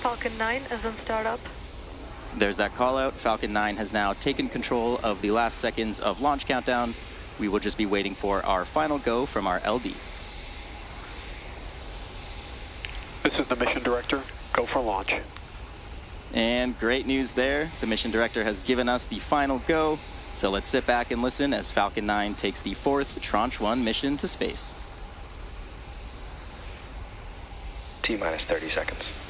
Falcon 9 is on startup. There's that call out. Falcon 9 has now taken control of the last seconds of launch countdown. We will just be waiting for our final go from our LD. This is the mission director. Go for launch. And great news there. The mission director has given us the final go. So let's sit back and listen as Falcon 9 takes the 4th Tranche 1 mission to space. T-minus 30 seconds.